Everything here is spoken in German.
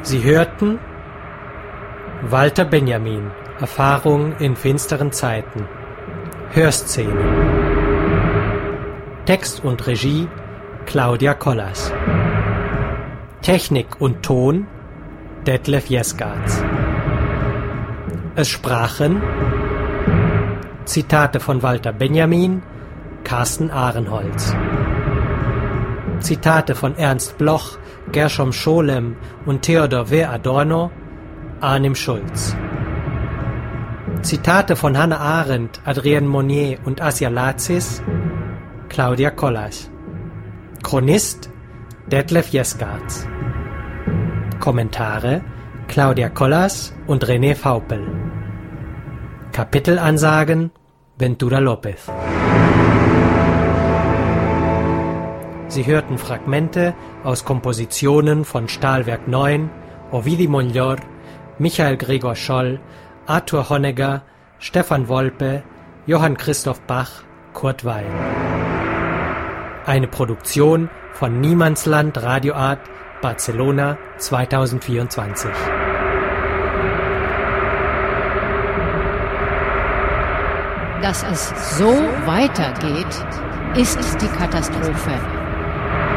Sie hörten Walter Benjamin, Erfahrung in finsteren Zeiten. Hörszenen. Text und Regie Claudia Kollas. Technik und Ton Detlef Jesgards. Es sprachen Zitate von Walter Benjamin, Carsten Ahrenholz. Zitate von Ernst Bloch, Gershom Scholem und Theodor W. Adorno, Arnim Schulz. Zitate von Hannah Arendt, Adrienne Monnier und Asja Lazis, Claudia Kollas. Chronist Detlef Jesgards. Kommentare Claudia Kollas und René Vaupel. Kapitelansagen Ventura Lopez. Sie hörten Fragmente aus Kompositionen von Stahlwerk 9, Ovidi Mollor, Michael Gregor Scholl, Arthur Honegger, Stefan Wolpe, Johann Christoph Bach, Kurt Weil. Eine Produktion von Niemandsland Radioart, Barcelona 2024. Dass es so weitergeht, ist die Katastrophe.